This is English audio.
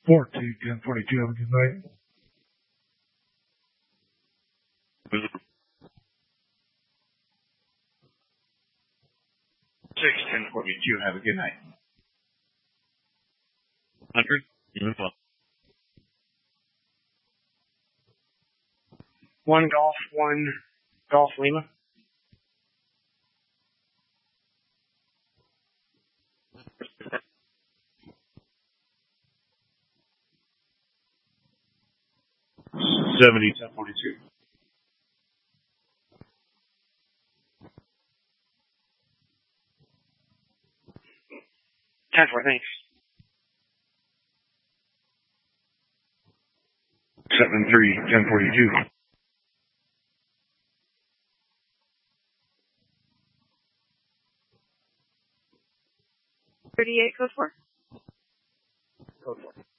1042. Have a good night. 61042. Have a good night. 100. You as well. 1 Golf Lima. $70, 1042. 10-4, thanks. 73, 1042. 38, code 4. Code 4.